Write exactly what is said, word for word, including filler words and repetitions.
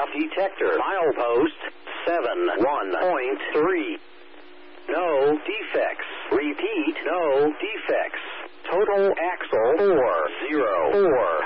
F detector. Milepost seven one point three. No defects. Repeat, no defects. Total axle four zero four.